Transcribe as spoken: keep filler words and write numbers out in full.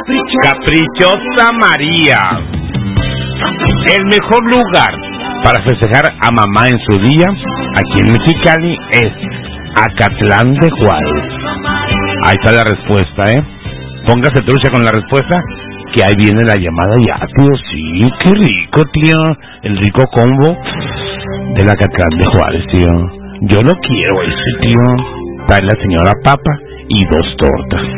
Caprichosa María. El mejor lugar para festejar a mamá en su día, aquí en Mexicali, es Acatlán de Juárez. Ahí está la respuesta, ¿eh? Póngase trucha con la respuesta, que ahí viene la llamada ya, tío. Sí, qué rico, tío. El rico combo del Acatlán de Juárez, tío. Yo lo quiero ese, tío. Trae la señora papa y dos tortas.